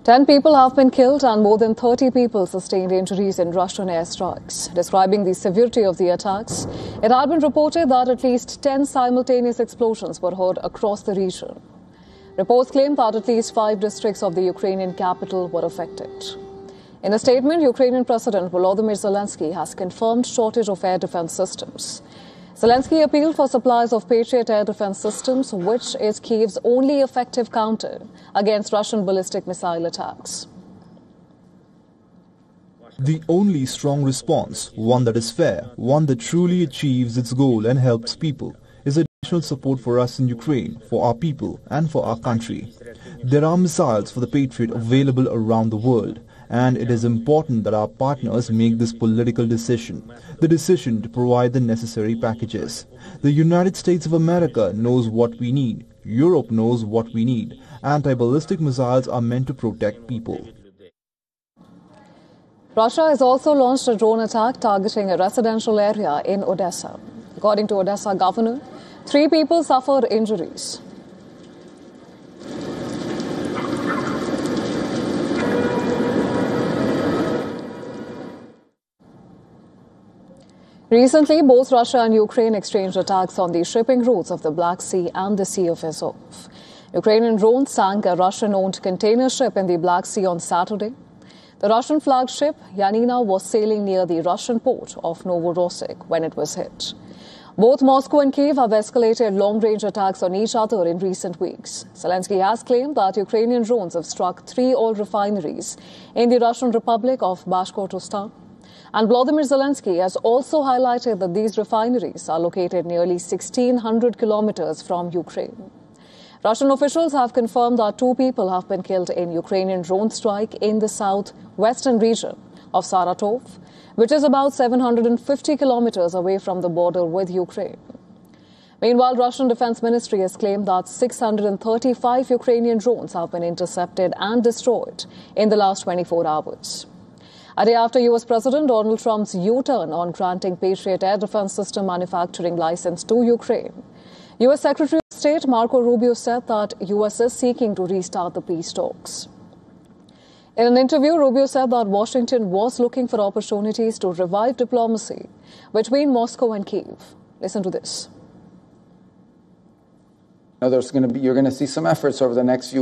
10 people have been killed and more than 30 people sustained injuries in Russian airstrikes. Describing the severity of the attacks, it had been reported that at least 10 simultaneous explosions were heard across the region. Reports claim that at least 5 districts of the Ukrainian capital were affected. In a statement, Ukrainian President Volodymyr Zelensky has confirmed shortage of air defense systems. Zelensky appealed for supplies of Patriot air defense systems, which is Kyiv's only effective counter against Russian ballistic missile attacks. The only strong response, one that is fair, one that truly achieves its goal and helps people, is additional support for us in Ukraine, for our people and for our country. There are missiles for the Patriot available around the world, and it is important that our partners make this political decision, the decision to provide the necessary packages. The United States of America knows what we need. Europe knows what we need. Anti-ballistic missiles are meant to protect people. Russia has also launched a drone attack targeting a residential area in Odessa. According to Odessa governor, 3 people suffered injuries. Recently, both Russia and Ukraine exchanged attacks on the shipping routes of the Black Sea and the Sea of Azov. Ukrainian drones sank a Russian-owned container ship in the Black Sea on Saturday. The Russian flagged ship Yanina was sailing near the Russian port of Novorossiysk when it was hit. Both Moscow and Kyiv have escalated long-range attacks on each other in recent weeks. Zelensky has claimed that Ukrainian drones have struck 3 oil refineries in the Russian Republic of Bashkortostan. And Volodymyr Zelensky has also highlighted that these refineries are located nearly 1,600 kilometers from Ukraine. Russian officials have confirmed that 2 people have been killed in Ukrainian drone strike in the southwestern region of Saratov, which is about 750 kilometers away from the border with Ukraine. Meanwhile, Russian Defense Ministry has claimed that 635 Ukrainian drones have been intercepted and destroyed in the last 24 hours. A day after U.S. President Donald Trump's U-turn on granting Patriot air defense system manufacturing license to Ukraine, U.S. Secretary of State Marco Rubio said that U.S. is seeking to restart the peace talks. In an interview, Rubio said that Washington was looking for opportunities to revive diplomacy between Moscow and Kyiv. Listen to this. You're going to see some efforts over the next few